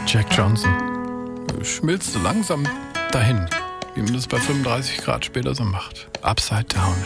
Jack Johnson. Schmilzt so langsam dahin, wie man das bei 35 Grad später so macht. Upside Down.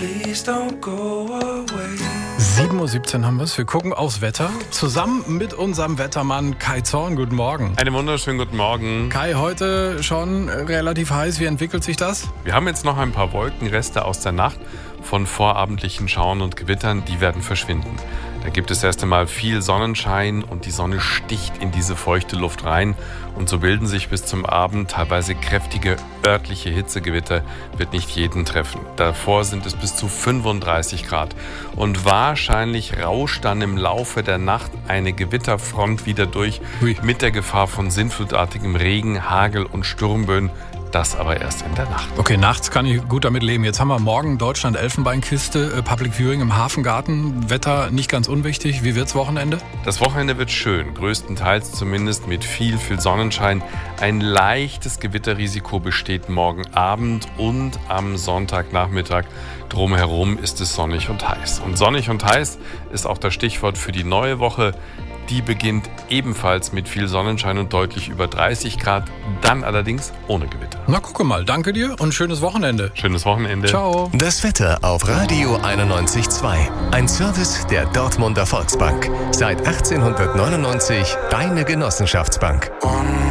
7:17 Uhr haben wir es. Wir gucken aufs Wetter. Zusammen mit unserem Wettermann Kai Zorn. Guten Morgen. Einen wunderschönen guten Morgen. Kai, heute schon relativ heiß. Wie entwickelt sich das? Wir haben jetzt noch ein paar Wolkenreste aus der Nacht von vorabendlichen Schauern und Gewittern. Die werden verschwinden. Da gibt es erst einmal viel Sonnenschein und die Sonne sticht in diese feuchte Luft rein. Und so bilden sich bis zum Abend teilweise kräftige örtliche Hitzegewitter. Wird nicht jeden treffen. Davor sind es bis zu 35 Grad. Und wahrscheinlich rauscht dann im Laufe der Nacht eine Gewitterfront wieder durch. Mit der Gefahr von sinnflutartigem Regen, Hagel und Sturmböen. Das aber erst in der Nacht. Okay, nachts kann ich gut damit leben. Jetzt haben wir morgen Deutschland-Elfenbeinküste, Public Viewing im Hafengarten. Wetter nicht ganz unwichtig. Wie wird's Wochenende? Das Wochenende wird schön, größtenteils zumindest mit viel Sonnenschein. Ein leichtes Gewitterrisiko besteht morgen Abend und am Sonntagnachmittag. Drumherum ist es sonnig und heiß. Und sonnig und heiß ist auch das Stichwort für die neue Woche. Die beginnt ebenfalls mit viel Sonnenschein und deutlich über 30 Grad, dann allerdings ohne Gewitter. Na, gucke mal. Danke dir und schönes Wochenende. Schönes Wochenende. Ciao. Das Wetter auf Radio 91.2. Ein Service der Dortmunder Volksbank. Seit 1899 deine Genossenschaftsbank.